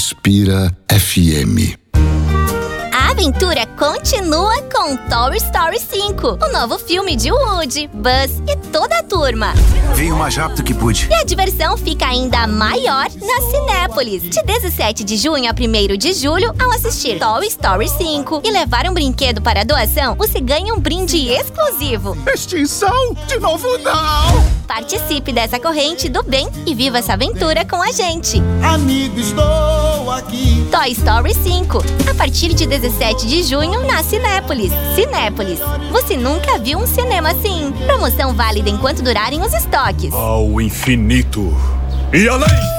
Inspira FM. A aventura continua com Toy Story 5, o novo filme de Woody, Buzz e toda a turma. Vim o mais rápido que pude. E a diversão fica ainda maior na Cinépolis. De 17 de junho a 1º de julho, ao assistir Toy Story 5 e levar um brinquedo para doação, você ganha um brinde exclusivo. Extinção? De novo não! Participe dessa corrente do bem e viva essa aventura com a gente. Amigo, estou aqui. Toy Story 5, a partir de 17 de junho na Cinépolis. Cinépolis, você nunca viu um cinema assim. Promoção válida enquanto durarem os estoques. Ao infinito e além!